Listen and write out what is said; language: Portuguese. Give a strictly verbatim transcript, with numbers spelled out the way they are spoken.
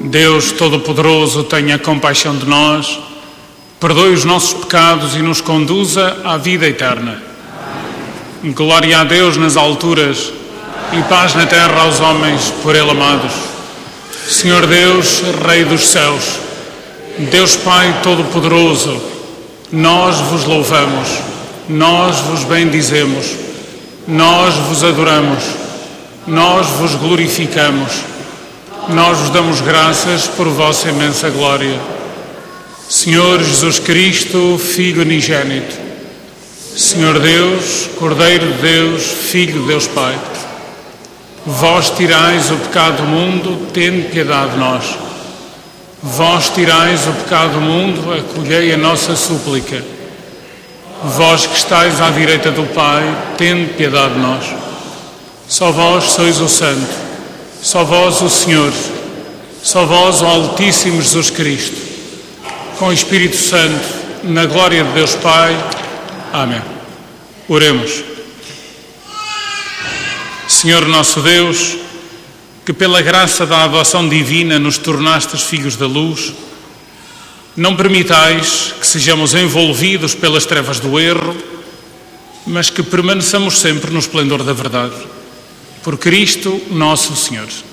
Deus Todo-Poderoso, tenha compaixão de nós, perdoe os nossos pecados e nos conduza à vida eterna. Glória a Deus nas alturas e paz na terra aos homens por Ele amados. Senhor Deus, Rei dos céus, Deus Pai Todo-Poderoso, nós vos louvamos, nós vos bendizemos, nós vos adoramos, nós vos glorificamos, nós vos damos graças por vossa imensa glória. Senhor Jesus Cristo, Filho unigênito, Senhor Deus, Cordeiro de Deus, Filho de Deus Pai, vós tirais o pecado do mundo, tende piedade de nós. Vós tirais o pecado do mundo, acolhei a nossa súplica. Vós que estáis à direita do Pai, tende piedade de nós. Só vós sois o Santo, só vós o Senhor, só vós o Altíssimo Jesus Cristo, com o Espírito Santo, na glória de Deus Pai. Amém. Oremos. Senhor nosso Deus, que pela graça da adoção divina nos tornastes filhos da luz, não permitais que sejamos envolvidos pelas trevas do erro, mas que permaneçamos sempre no esplendor da verdade. Por Cristo nosso Senhor.